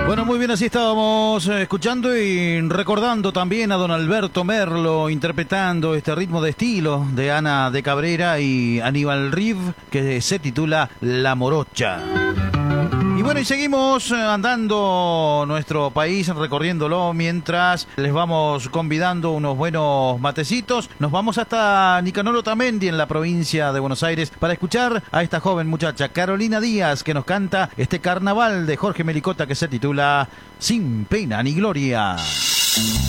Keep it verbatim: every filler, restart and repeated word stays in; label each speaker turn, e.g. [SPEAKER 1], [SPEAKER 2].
[SPEAKER 1] Bueno, muy bien, así estábamos eh, escuchando y recordando también a don Alberto Merlo interpretando este ritmo de estilo de Ana de Cabrera y Aníbal Riv, que se titula La Morocha. Y bueno, y seguimos andando nuestro país, recorriéndolo, mientras les vamos convidando unos buenos matecitos. Nos vamos hasta Nicanor Otamendi, en la provincia de Buenos Aires, para escuchar a esta joven muchacha, Carolina Díaz, que nos canta este carnaval de Jorge Melicota que se titula Sin Pena ni Gloria.